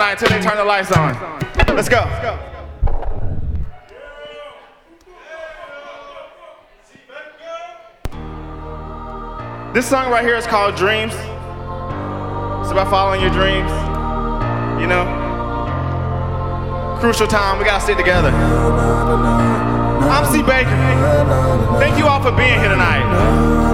tonight until they turn the lights on. Let's go. This song right here is called Dreams. It's about following your dreams, you know? Crucial time, we gotta stick together. I'm C. Baker. Thank you all for being here tonight.